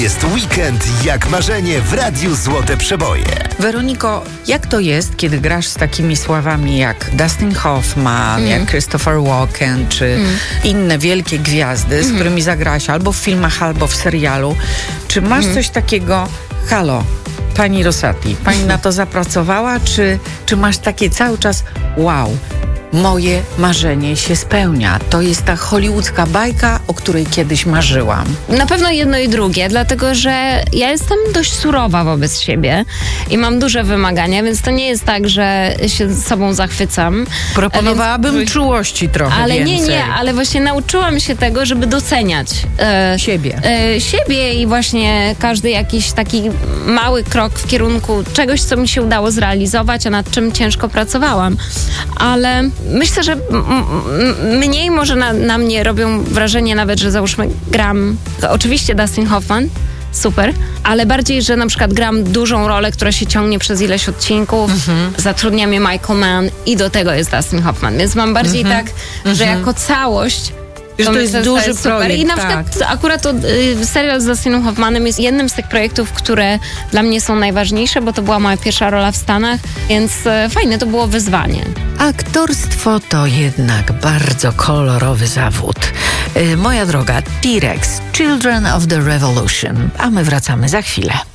jest weekend jak marzenie w Radiu Złote Przeboje. Weroniko, jak to jest, kiedy grasz z takimi sławami jak Dustin Hoffman, jak Christopher Walken, czy inne wielkie gwiazdy, z którymi zagrałaś albo w filmach, albo w serialu. Czy masz coś takiego, halo, pani Rosati, pani na to zapracowała, czy masz takie cały czas, wow, moje marzenie się spełnia. To jest ta hollywoodzka bajka, o której kiedyś marzyłam. Na pewno jedno i drugie, dlatego że ja jestem dość surowa wobec siebie i mam duże wymagania, więc to nie jest tak, że się sobą zachwycam. Proponowałabym czułości trochę ale więcej. Nie, ale właśnie nauczyłam się tego, żeby doceniać siebie i właśnie każdy jakiś taki mały krok w kierunku czegoś, co mi się udało zrealizować, a nad czym ciężko pracowałam. Ale myślę, że mniej może na mnie robią wrażenie nawet, że załóżmy gram, oczywiście Dustin Hoffman, super, ale bardziej, że na przykład gram dużą rolę, która się ciągnie przez ileś odcinków, zatrudnia mnie Michael Mann i do tego jest Dustin Hoffman, więc mam bardziej tak, że jako całość Że to jest duży super. projekt. I na przykład akurat to, serial z Dustinem Hoffmanem jest jednym z tych projektów, które dla mnie są najważniejsze, bo to była moja pierwsza rola w Stanach, więc fajne to było wyzwanie. Aktorstwo to jednak bardzo kolorowy zawód. Moja droga, T-Rex, Children of the Revolution. A my wracamy za chwilę.